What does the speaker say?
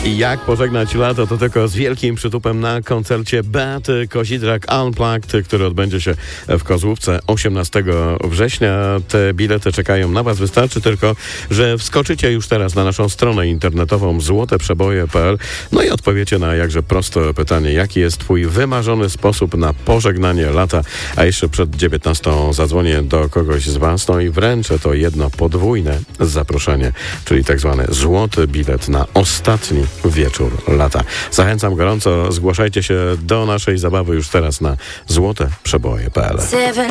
I jak pożegnać lato, to tylko z wielkim przytupem na koncercie Beaty Kozidrak Unplugged, który odbędzie się w Kozłówce 18 września. Te bilety czekają na Was. Wystarczy tylko, że wskoczycie już teraz na naszą stronę internetową złoteprzeboje.pl no i odpowiecie na jakże proste pytanie, jaki jest Twój wymarzony sposób na pożegnanie lata, a jeszcze przed 19 zadzwonię do kogoś z Was, no i wręczę to jedno podwójne zaproszenie, czyli tak zwany złoty bilet na ostatni wieczór lata. Zachęcam gorąco, zgłaszajcie się do naszej zabawy już teraz na złoteprzeboje.pl.